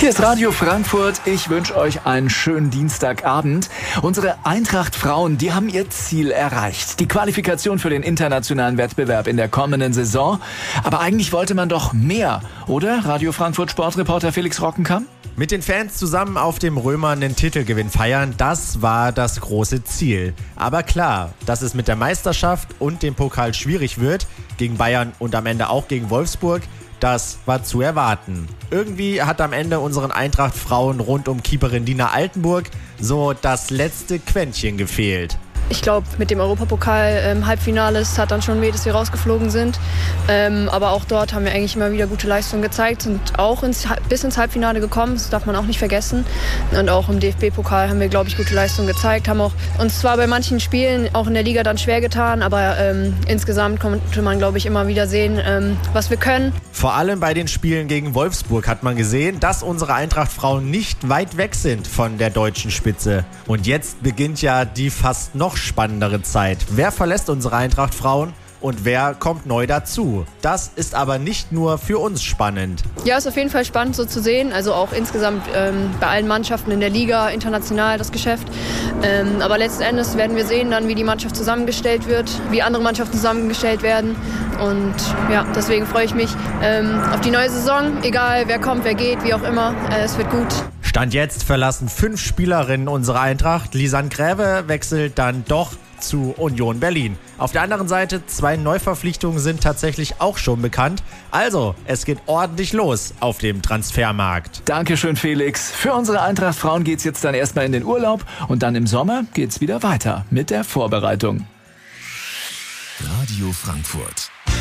Hier ist Radio Frankfurt. Ich wünsche euch einen schönen Dienstagabend. Unsere Eintracht-Frauen, die haben ihr Ziel erreicht. Die Qualifikation für den internationalen Wettbewerb in der kommenden Saison. Aber eigentlich wollte man doch mehr, oder? Radio Frankfurt Sportreporter Felix Rockenkamp? Mit den Fans zusammen auf dem Römer einen Titelgewinn feiern, das war das große Ziel. Aber klar, dass es mit der Meisterschaft und dem Pokal schwierig wird, gegen Bayern und am Ende auch gegen Wolfsburg, das war zu erwarten. Irgendwie hat am Ende unseren Eintracht-Frauen rund um Keeperin Dina Altenburg so das letzte Quäntchen gefehlt. Ich glaube, mit dem Europapokal-Halbfinale hat dann schon weh, dass wir rausgeflogen sind. Aber auch dort haben wir eigentlich immer wieder gute Leistungen gezeigt, sind auch bis ins Halbfinale gekommen, das darf man auch nicht vergessen. Und auch im DFB-Pokal haben wir, glaube ich, gute Leistungen gezeigt, haben auch uns zwar bei manchen Spielen auch in der Liga dann schwer getan, aber insgesamt konnte man, glaube ich, immer wieder sehen, was wir können. Vor allem bei den Spielen gegen Wolfsburg hat man gesehen, dass unsere Eintracht-Frauen nicht weit weg sind von der deutschen Spitze. Und jetzt beginnt ja die fast noch spannendere Zeit. Wer verlässt unsere Eintracht-Frauen und wer kommt neu dazu? Das ist aber nicht nur für uns spannend. Ja, ist auf jeden Fall spannend so zu sehen. Also auch insgesamt bei allen Mannschaften in der Liga, international das Geschäft. Aber letzten Endes werden wir sehen dann, wie die Mannschaft zusammengestellt wird, wie andere Mannschaften zusammengestellt werden. Und ja, deswegen freue ich mich auf die neue Saison. Egal, wer kommt, wer geht, wie auch immer. Es wird gut. Stand jetzt verlassen 5 Spielerinnen unsere Eintracht. Lisanne Gräve wechselt dann doch zu Union Berlin. Auf der anderen Seite 2 Neuverpflichtungen sind tatsächlich auch schon bekannt. Also, es geht ordentlich los auf dem Transfermarkt. Dankeschön, Felix. Für unsere Eintracht-Frauen geht's jetzt dann erstmal in den Urlaub und dann im Sommer geht's wieder weiter mit der Vorbereitung. Radio Frankfurt.